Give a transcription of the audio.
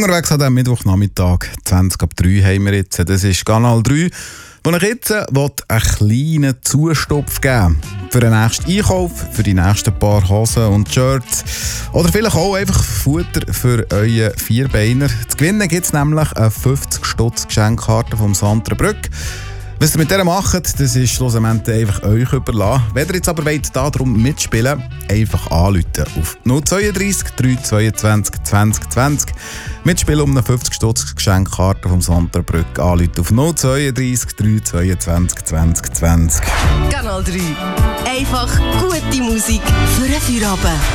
Unterwegs an diesem Mittwochnachmittag, 20 ab 3 haben wir jetzt. Das ist Kanal 3, wo ich jetzt einen kleinen Zustopf geben für den nächsten Einkauf, für die nächsten paar Hosen und Shirts oder vielleicht auch einfach Futter für euren Vierbeiner. Zu gewinnen gibt es nämlich eine 50-Stutz-Geschenkkarte vom Sandra Brück. Was ihr mit der macht, das ist schlussendlich einfach euch überlassen. Wenn ihr jetzt aber darum mitspielen wollt, einfach anrufen auf 032 322 2020. Mitspielen um eine 50-Stutz-Geschenkkarte vom Sandra Brück. Anrufen auf 032 322 2020. Kanal 3. Einfach gute Musik für einen Feierabend.